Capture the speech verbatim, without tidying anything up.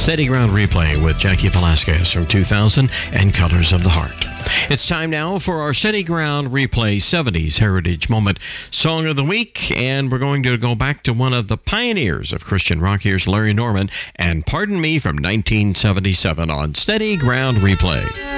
Steady Ground Replay with Jackie Velasquez from two thousand and Colors of the Heart. It's time now for our Steady Ground Replay seventies Heritage Moment Song of the Week, and we're going to go back to one of the pioneers of Christian rock. Here's Larry Norman and Pardon Me from nineteen seventy-seven on Steady Ground Replay.